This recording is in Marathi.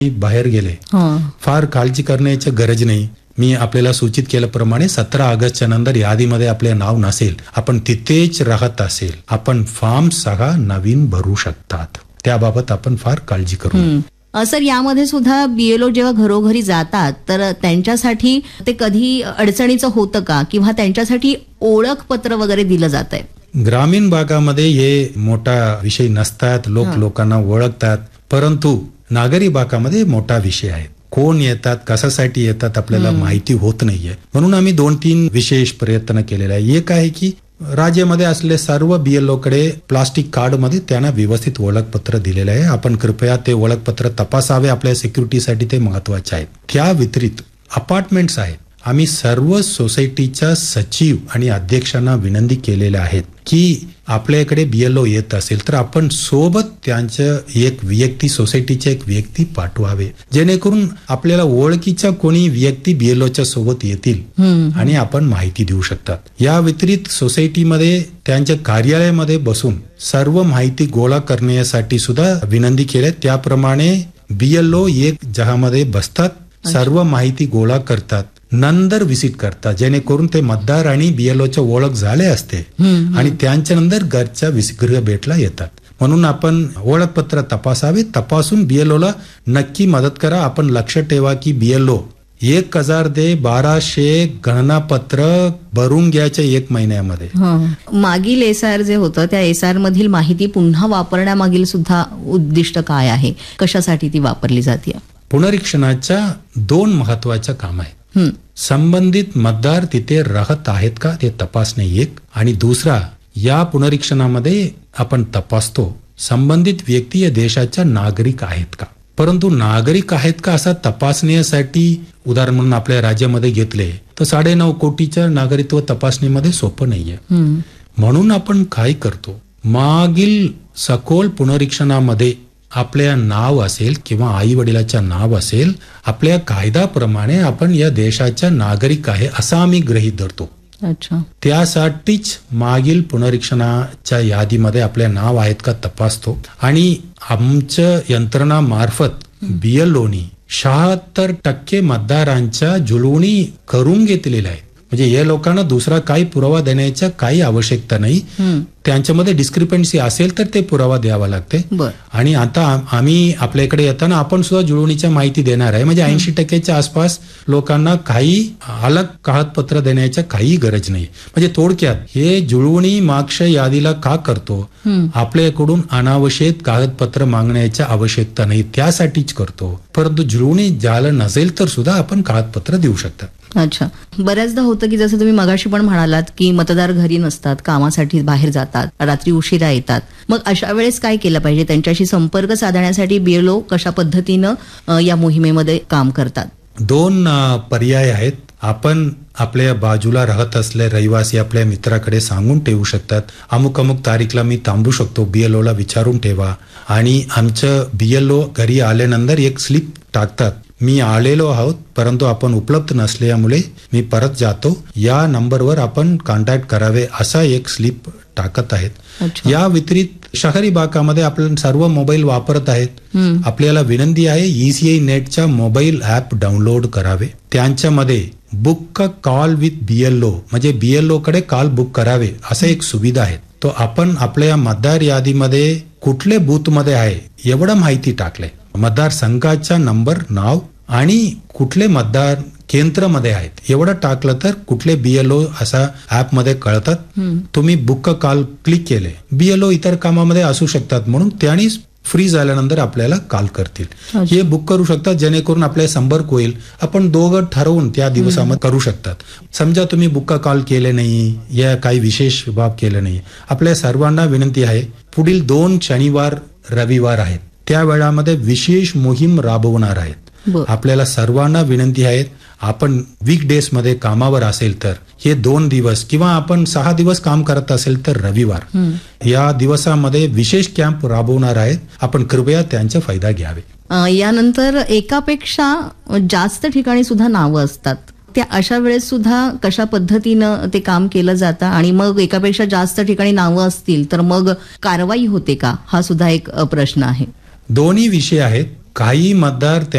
बाहेर गेले, फार काळजी करण्याची गरज नाही. मी आपल्याला सूचित केल्याप्रमाणे 17 ऑगस्टच्या नंतर यादीमध्ये आपले नाव नसेल, आपण तिथेच राहत असेल, आपण फॉर्म 6 नवीन भरू शकतात. त्याबाबत आपण फार काळजी करू. सर, यामध्ये सुद्धा बीएलओ जेव्हा घरोघरी जातात तर त्यांच्यासाठी ते कधी अडचणीचं होतं का, किंवा त्यांच्यासाठी ओळखपत्र वगैरे दिलं जात आहे? ग्रामीण भागामध्ये हे मोठा विषय नसतात, लोकांना ओळखतात, परंतु नागरी भागामध्ये मोठा विषय आहे. कोण येतात, कशासाठी येतात आपल्याला माहिती होत नाहीये. म्हणून आम्ही 2-3 विशेष प्रयत्न केलेले आहे. एक आहे की राज्यामध्ये असलेले सर्व बीएलओ कडे प्लास्टिक कार्ड मध्ये त्यांना व्यवस्थित ओळखपत्र दिलेले आहे. आपण कृपया ते ओळखपत्र तपासावे, आपल्या सिक्युरिटीसाठी ते महत्वाचे आहे. त्या व्यतिरिक्त अपार्टमेंट्स आहेत. आम्ही सर्व सोसायटीच्या सचिव आणि अध्यक्षांना विनंती केलेल्या आहेत की आपल्याकडे बीएलओ येत असेल तर आपण सोबत त्यांचं एक व्यक्ती, सोसायटीचे एक व्यक्ती पाठवावे, जेणेकरून आपल्याला ओळखीच्या कोणी व्यक्ती बीएलओच्या सोबत येतील आणि आपण माहिती देऊ शकतात. या व्यतिरिक्त सोसायटीमध्ये त्यांच्या कार्यालयामध्ये बसून सर्व माहिती गोळा करण्यासाठी सुद्धा विनंती केली. त्याप्रमाणे बीएलओ एक जगामध्ये बसतात, सर्व माहिती गोळा करतात, नंतर व्हिजिट करतात, जेणेकरून ते मतदार आणि बीएलओच्या ओळख झाले असते आणि त्यांच्या नंतर घरच्या गृह भेटला येतात. म्हणून आपण ओळखपत्र तपासावे, तपासून बीएलओला नक्की मदत करा. आपण लक्ष ठेवा की बीएलओ 1000 ते 1200 गणनापत्र भरून घ्यायचे 1 महिन्यामध्ये. मागील एसआर जे होतं त्या एसआर मधील माहिती पुन्हा वापरण्यामागील सुद्धा उद्दिष्ट काय आहे, कशासाठी ती वापरली जाते? पुनरीक्षणाच्या 2 महत्वाच्या काम आहेत. संबंधित मतदार तिथे राहत आहेत का ते तपासणे एक, आणि दुसरा या पुनरीक्षणामध्ये आपण तपासतो संबंधित व्यक्ती या देशाच्या नागरिक आहेत का. परंतु नागरिक आहेत का असा तपासण्यासाठी उदाहरण म्हणून आपल्या राज्यामध्ये घेतले तर 9.5 कोटीच्या नागरिकत्व तपासणीमध्ये सोपं नाहीये. म्हणून आपण काय करतो, मागील सखोल पुनरीक्षणामध्ये आपल्या नाव असेल किंवा आई वडिलाच्या नाव असेल, आपल्या कायद्याप्रमाणे आपण या देशाच्या नागरिक आहे असं आम्ही गृहीत धरतो. त्यासाठीच मागील पुनरीक्षणाच्या यादीमध्ये आपल्या नाव आहेत का तपासतो आणि आमच्या यंत्रणामार्फत बीएलओनी 76% मतदारांच्या जुळवणी करून घेतलेल्या आहेत. म्हणजे या लोकांना दुसरा काही पुरावा देण्याच्या काही आवश्यकता नाही. त्यांच्यामध्ये डिस्क्रिपन्सी असेल तर ते पुरावा द्यावा लागते. आणि आता आम्ही आपल्याकडे येताना आपण सुद्धा जुळवणीच्या माहिती देणार आहे. म्हणजे 80% आसपास लोकांना काही अलग कागदपत्र देण्याच्या काही गरज नाही. म्हणजे थोडक्यात हे जुळवणी मागच्या यादीला का करतो, आपल्याकडून अनावश्यक कागदपत्र मागण्याच्या आवश्यकता नाही, त्यासाठीच करतो. परंतु जुळवणी झालं नसेल तर सुद्धा आपण कागदपत्र देऊ शकतात. अच्छा, बऱ्याचदा होतं की जसं तुम्ही मगाशी पण म्हणालात की मतदार घरी नसतात, कामासाठी बाहेर जातात, रात्री उशिरा येतात. मग अशा वेळेस काय केलं पाहिजे? त्यांच्याशी संपर्क साधण्यासाठी बीएलओ कशा पद्धतीनं या मोहिमेमध्ये काम करतात? 2 पर्याय आहेत. आपण आपल्या बाजूला राहत असले रहिवासी आपल्या मित्राकडे सांगून ठेवू शकतात, अमुक तारीखला मी थांबू शकतो, बीएलओला विचारून ठेवा. आणि आमचं बीएलओ घरी आल्यानंतर एक स्लिप टाकतात, मी आलेलो आहोत परंतु आपण उपलब्ध नसल्यामुळे मी परत जातो, या नंबरवर आपण कॉन्टॅक्ट करावे, असा एक स्लिप टाकत आहेत. या व्यतिरिक्त शहरी भागामध्ये आपण सर्व मोबाईल वापरत आहेत. आपल्याला विनंती आहे ECI नेटचा मोबाईल ऍप डाउनलोड करावे. त्यांच्यामध्ये बुक कॉल विथ बीएलओ म्हणजे बीएलओ कडे कॉल बुक करावे असं एक सुविधा आहे. तो आपण आपल्या मतदार यादीमध्ये कुठले बूथ मध्ये आहे एवढं माहिती टाकले, मतदार संघाचा नंबर, नाव आणि कुठले मतदार केंद्रामध्ये आहेत एवढं टाकलं तर कुठले बीएलओ असा ऍप मध्ये कळतात. तुम्ही बुक कॉल क्लिक केले, बीएलओ इतर कामामध्ये असू शकतात म्हणून त्यांनी फ्री झाल्यानंतर आपल्याला कॉल करतील. हे बुक करू शकतात जेणेकरून आपल्या संपर्क होईल. आपण दोघं ठरवून त्या दिवसामध्ये करू शकतात. समजा तुम्ही बुक कॉल केले नाही या काही विशेष बाब केले नाही, आपल्या सर्वांना विनंती आहे, पुढील 2 शनिवार रविवार आहेत त्या वेळामध्ये विशेष मोहीम राबवणार आहेत. आपल्याला सर्वांना विनंती आहे, आपण वीकडेज मध्ये कामावर असेल तर हे 2 दिवस किंवा आपण 6 दिवस काम करत असेल तर रविवार या दिवसामध्ये विशेष कॅम्प राबवणार आहेत. आपण कृपया त्यांचा फायदा घ्यावे. यानंतर एकापेक्षा जास्त ठिकाणी सुद्धा नावं असतात, त्या अशा वेळेस सुद्धा कशा पद्धतीनं ते काम केलं जातं आणि मग एकापेक्षा जास्त ठिकाणी नावं असतील तर मग कारवाई होते का, हा सुद्धा एक प्रश्न आहे. दोन्ही विषय आहेत. काही मतदार